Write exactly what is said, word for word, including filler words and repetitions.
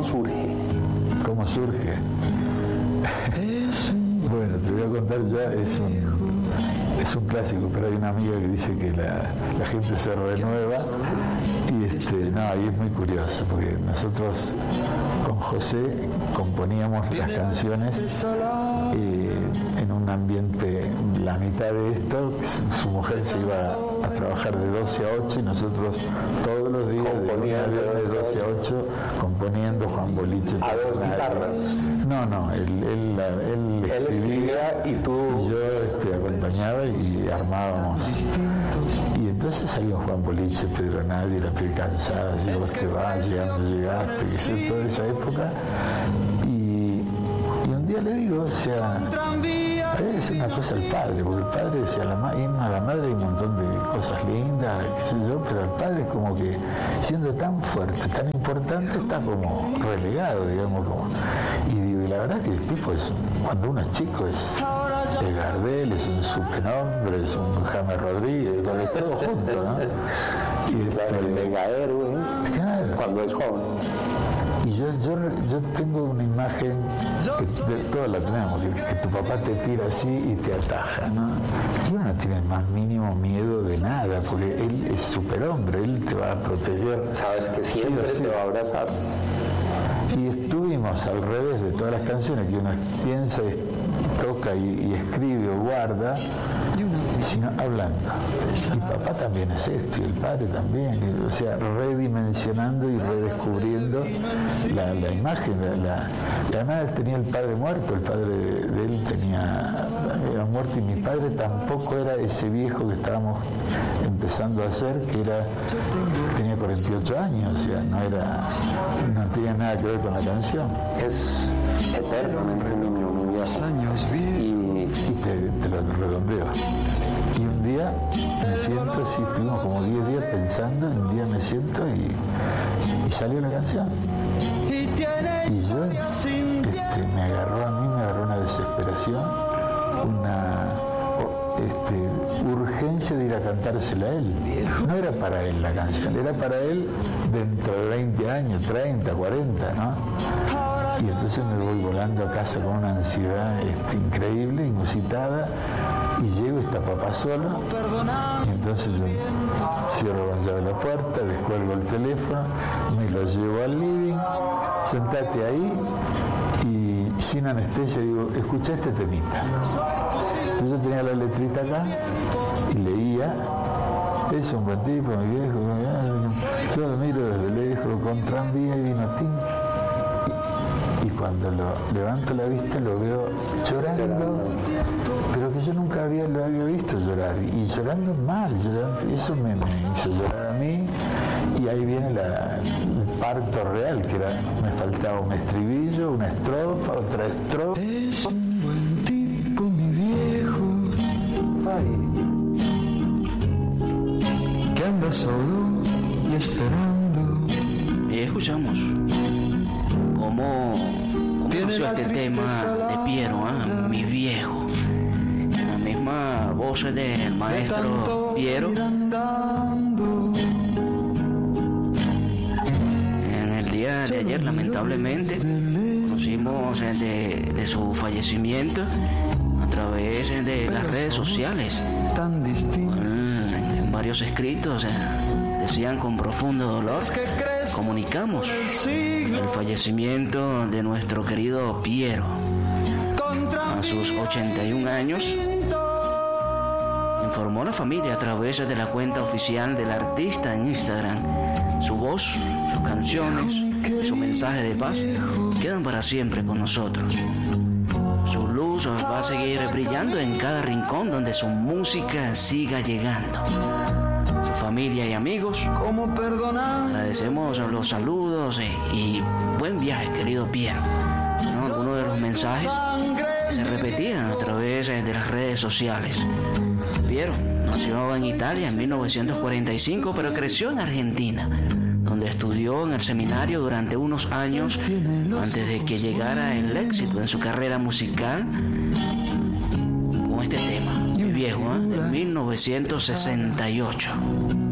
surge? ¿Cómo surge? Bueno, te voy a contar ya, es un, es un clásico, pero hay una amiga que dice que la, la gente se renueva y este, no, y es muy curioso, porque nosotros con José componíamos las canciones eh, en un ambiente, la mitad de esto, su mujer se iba a trabajar de doce a ocho y nosotros todos los días de doce a ocho componiendo Juan Boliche. ¿A dos guitarras? No, no, él, él, él, él escribía y tú... y yo este, acompañaba y armábamos. Y entonces salió Juan Boliche, Pedro Nadie, La Piel Cansada, Llegó que va, Llegando Llegaste, que sé, toda esa época. Y, y un día le digo, o sea, es una cosa al padre, porque el padre, o sea, la, a la madre hay un montón de cosas lindas, qué sé yo, pero el padre es como que, siendo tan fuerte, tan importante, está como relegado, digamos, como. Y digo, y la verdad que el tipo es, cuando uno es chico, es, es Gardel, es un superhombre, es un James Rodríguez, es todo junto, ¿no? Y claro, el mega héroe, claro, cuando es joven. Y yo, yo, yo tengo una imagen, que de, todos la tenemos, que, que tu papá te tira así y te ataja, ¿no? Y uno no tiene el más mínimo miedo de nada, porque él es superhombre, él te va a proteger. Sabes que siempre sí, sí. te va a abrazar. Y estuvimos al revés de todas las canciones que uno piensa, toca y, y escribe o guarda, sino hablando. Y papá también es esto, y el padre también, y, o sea, redimensionando y redescubriendo la, la imagen. La, la, y además él tenía el padre muerto, el padre de, de él tenía era muerto, y mi padre tampoco era ese viejo que estábamos empezando a hacer, que era tenía cuarenta y ocho años, o sea, no era, no tenía nada que ver con la canción. Es eternamente un niño muy viejo. Y, y te, te lo redondeo. Y un día me siento así, estuvimos como diez días pensando, un día me siento y, y salió la canción. Y yo, este, me agarró a mí, me agarró una desesperación, una este, urgencia de ir a cantársela a él. No era para él la canción, era para él dentro de veinte años, treinta, cuarenta, ¿no? Y entonces me voy volando a casa con una ansiedad este, increíble, inusitada, y llego, está papá solo, y entonces yo cierro con llave la puerta, descuelgo el teléfono, me lo llevo al living, sentate ahí, y sin anestesia digo, escucha este temita. Entonces yo tenía la letrita acá, y leía, es un buen tipo, mi viejo, yo lo miro desde lejos, con tranvía y vino tin. Y cuando lo levanto la vista lo veo llorando, pero que yo nunca había, lo había visto llorar, y llorando mal, llorando, eso me, me hizo llorar a mí, y ahí viene la, el parto real, que era, me faltaba un estribillo, una estrofa, otra estrofa. Es un buen tipo, mi viejo, que anda solo y esperando. Y escuchamos cómo conoció este tema de Piero, ¿eh? Mi viejo. La misma voz del maestro Piero. En el día de ayer, lamentablemente, conocimos de, de su fallecimiento a través de las redes sociales. En, en varios escritos eh, decían con profundo dolor, comunicamos el fallecimiento de nuestro querido Piero a sus ochenta y un años. Informó la familia a través de la cuenta oficial del artista en Instagram. Su voz, sus canciones y su mensaje de paz quedan para siempre con nosotros. Su luz va a seguir brillando en cada rincón donde su música siga llegando. Su familia y amigos, agradecemos los saludos y, y buen viaje, querido Piero. ¿No? Algunos de los mensajes se repetían a través de las redes sociales. Piero nació en Italia en mil novecientos cuarenta y cinco, pero creció en Argentina, donde estudió en el seminario durante unos años antes de que llegara el éxito en su carrera musical con este tema, Mi viejo, ¿eh? de mil novecientos sesenta y ocho.